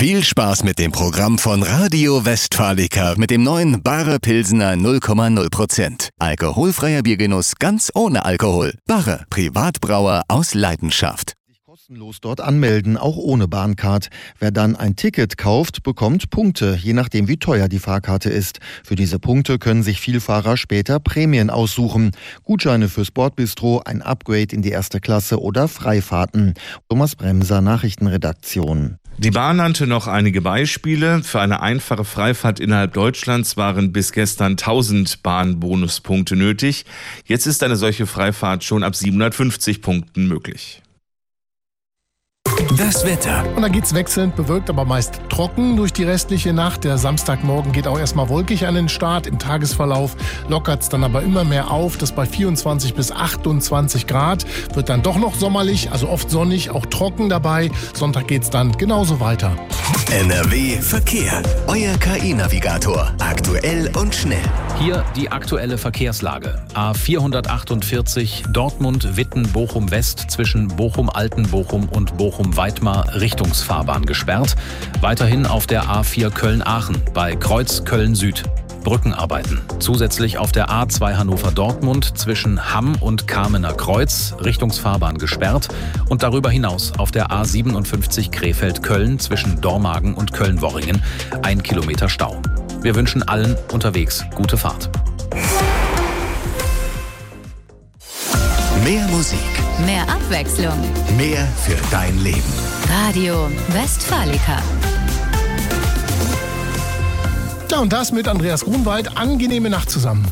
Viel Spaß mit dem Programm von Radio Westfalica mit dem neuen Barre Pilsener 0,0%. Alkoholfreier Biergenuss ganz ohne Alkohol. Barre, Privatbrauer aus Leidenschaft. Kostenlos dort anmelden, auch ohne Bahncard. Wer dann ein Ticket kauft, bekommt Punkte, je nachdem wie teuer die Fahrkarte ist. Für diese Punkte können sich Vielfahrer später Prämien aussuchen. Gutscheine fürs Bordbistro, ein Upgrade in die erste Klasse oder Freifahrten. Thomas Bremser, Nachrichtenredaktion. Die Bahn nannte noch einige Beispiele. Für eine einfache Freifahrt innerhalb Deutschlands waren bis gestern 1000 Bahnbonuspunkte nötig. Jetzt ist eine solche Freifahrt schon ab 750 Punkten möglich. Das Wetter. Und dann geht's wechselnd bewölkt, aber meist trocken durch die restliche Nacht. Der Samstagmorgen geht auch erstmal wolkig an den Start. Im Tagesverlauf lockert's dann aber immer mehr auf. Das bei 24 bis 28 Grad. Wird dann doch noch sommerlich, also oft sonnig, auch trocken dabei. Sonntag geht's dann genauso weiter. NRW Verkehr. Euer KI-Navigator. Aktuell und schnell. Hier die aktuelle Verkehrslage. A448 Dortmund-Witten-Bochum West zwischen Bochum-Altenbochum und Bochum-Weitmar Richtungsfahrbahn gesperrt. Weiterhin auf der A4 Köln-Aachen bei Kreuz Köln-Süd. Brückenarbeiten. Zusätzlich auf der A2 Hannover-Dortmund zwischen Hamm und Kamener Kreuz Richtungsfahrbahn gesperrt und darüber hinaus auf der A57 Krefeld-Köln zwischen Dormagen und Köln-Worringen 1 Kilometer Stau. Wir wünschen allen unterwegs gute Fahrt. Mehr Musik. Mehr Abwechslung. Mehr für dein Leben. Radio Westfalica. Ja, und das mit Andreas Grunwald. Angenehme Nacht zusammen.